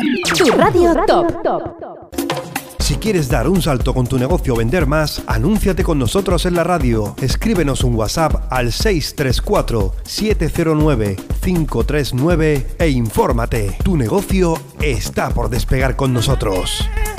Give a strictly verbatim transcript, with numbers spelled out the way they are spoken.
Tu radio top. Si quieres dar un salto con tu negocio o vender más, anúnciate con nosotros en la radio. Escríbenos un WhatsApp al seis tres cuatro, siete cero nueve, cinco tres nueve e infórmate. Tu negocio está por despegar con nosotros.